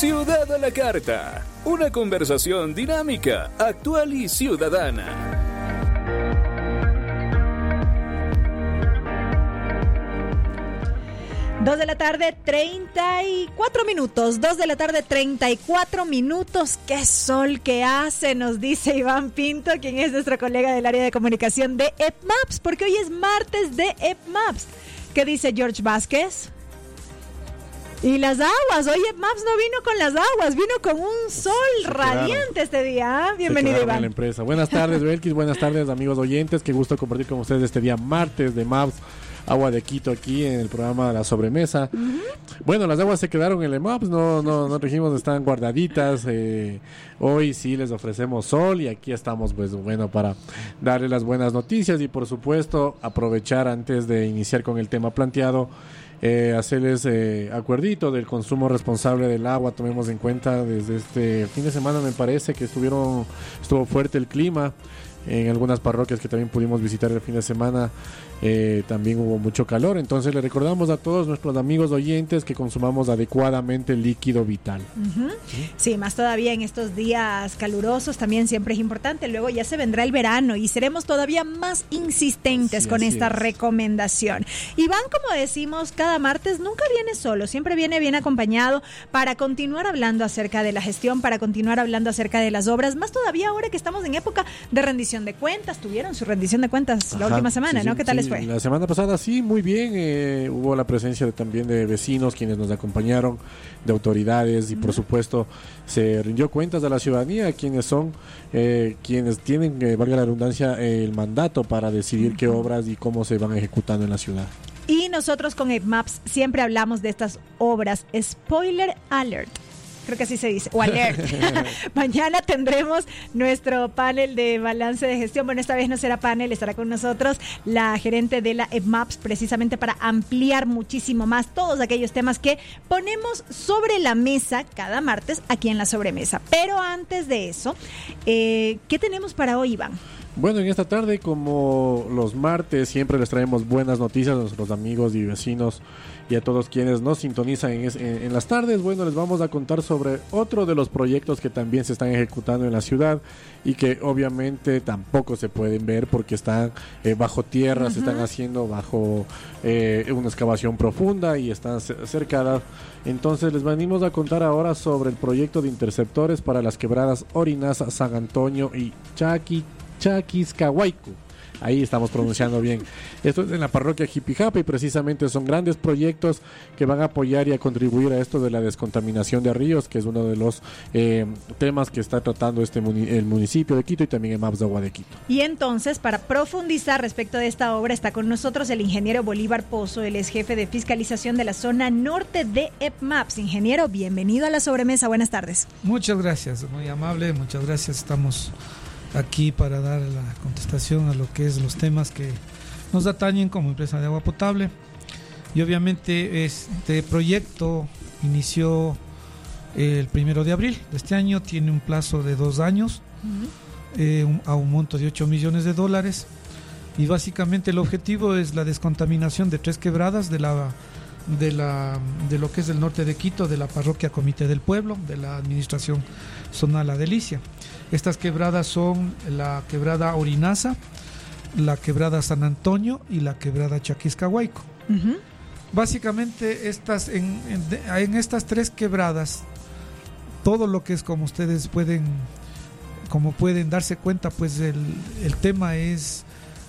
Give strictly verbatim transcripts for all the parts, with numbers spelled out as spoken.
Ciudad a la Carta. Una conversación dinámica, actual y ciudadana. Dos de la tarde, treinta y cuatro minutos. Dos de la tarde, treinta y cuatro minutos. ¡Qué sol que hace! Nos dice Iván Pinto, quien es nuestro colega del área de comunicación de E P MAPS, porque hoy es martes de E P MAPS. ¿Qué dice George Vázquez? Y las aguas. Hoy E P MAPS no vino con las aguas, vino con un sol Se radiante quedaron. este día. Bienvenido, Se Iván. en la empresa. Buenas tardes, Belkis. Buenas tardes, amigos oyentes. Qué gusto compartir con ustedes este día martes de MAPS. Agua de Quito aquí en el programa La Sobremesa. Uh-huh. Bueno, las aguas se quedaron en el E MAPS, no, no, no dijimos, están guardaditas. Eh, hoy sí les ofrecemos sol y aquí estamos, pues bueno, para darles las buenas noticias y por supuesto aprovechar antes de iniciar con el tema planteado. Eh, hacerles eh, acuerdito del consumo responsable del agua. Tomemos en cuenta desde este fin de semana, me parece que estuvieron estuvo fuerte el clima en algunas parroquias que también pudimos visitar el fin de semana. Eh, también hubo mucho calor, entonces le recordamos a todos nuestros amigos oyentes que consumamos adecuadamente el líquido vital. Uh-huh. ¿Sí? Sí, más todavía en estos días calurosos también siempre es importante. Luego ya se vendrá el verano y seremos todavía más insistentes sí, con esta es. recomendación. Iván, como decimos, cada martes nunca viene solo, siempre viene bien acompañado para continuar hablando acerca de la gestión, para continuar hablando acerca de las obras, más todavía ahora que estamos en época de rendición de cuentas. Tuvieron su rendición de cuentas la Ajá, última semana, sí, ¿no? ¿Qué tal sí. les fue? La semana pasada sí, muy bien, eh, hubo la presencia de, también de vecinos quienes nos acompañaron, de autoridades y uh-huh. por supuesto se rindió cuentas a la ciudadanía, quienes son eh, quienes tienen, eh, valga la redundancia, eh, el mandato para decidir uh-huh. qué obras y cómo se van ejecutando en la ciudad. Y nosotros con E P MAPS siempre hablamos de estas obras. Spoiler alert. Creo que así se dice, o alert. Mañana tendremos nuestro panel de balance de gestión. Bueno, esta vez no será panel, estará con nosotros la gerente de la E P MAPS, precisamente para ampliar muchísimo más todos aquellos temas que ponemos sobre la mesa cada martes aquí en La Sobremesa. Pero antes de eso, eh, ¿qué tenemos para hoy, Iván? Bueno, en esta tarde, como los martes, siempre les traemos buenas noticias a nuestros amigos y vecinos y a todos quienes nos sintonizan en, en, en las tardes. Bueno, les vamos a contar sobre otro de los proyectos que también se están ejecutando en la ciudad y que obviamente tampoco se pueden ver porque están eh, bajo tierra, uh-huh. se están haciendo bajo eh, una excavación profunda y están cercadas. Entonces les venimos a contar ahora sobre el proyecto de interceptores para las quebradas Orinaza, San Antonio y Chaqui Chaquiscahuayco. Ahí estamos pronunciando bien. Esto es en la parroquia Jipijapa y precisamente son grandes proyectos que van a apoyar y a contribuir a esto de la descontaminación de ríos, que es uno de los eh, temas que está tratando este muni- el municipio de Quito y también el MAPS de Agua de Quito. Y entonces, para profundizar respecto de esta obra, está con nosotros el ingeniero Bolívar Pozo, él es jefe de fiscalización de la zona norte de E P MAPS. Ingeniero, bienvenido a La Sobremesa. Buenas tardes. Muchas gracias, muy amable, muchas gracias. Estamos aquí para dar la contestación a lo que es los temas que nos atañen como empresa de agua potable. Y obviamente este proyecto inició el primero de abril de este año, tiene un plazo de dos años, uh-huh. eh, un, a un monto de ocho millones de dólares y básicamente el objetivo es la descontaminación de tres quebradas de la de la de lo que es el norte de Quito, de la parroquia Comité del Pueblo, de la administración zonal La Delicia. Estas quebradas son la quebrada Orinaza, la quebrada San Antonio y la quebrada Chaquiscahuayco. Uh-huh. Básicamente estas en, en, en estas tres quebradas, todo lo que es como ustedes pueden, como pueden darse cuenta, pues el, el tema es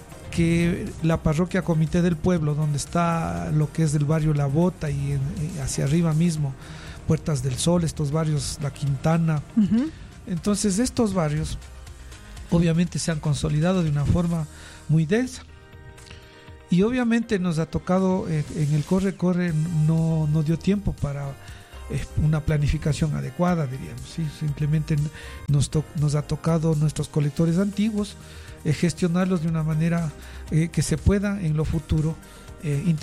que la parroquia Comité del Pueblo, donde está lo que es del barrio La Bota y, en, y hacia arriba mismo, Puertas del Sol, estos barrios, La Quintana. Uh-huh. Entonces estos barrios obviamente se han consolidado de una forma muy densa y obviamente nos ha tocado eh, en el corre-corre no, no dio tiempo para eh, una planificación adecuada, diríamos, ¿sí? Simplemente nos, to- nos ha tocado nuestros colectores antiguos eh, gestionarlos de una manera eh, que se pueda en lo futuro eh,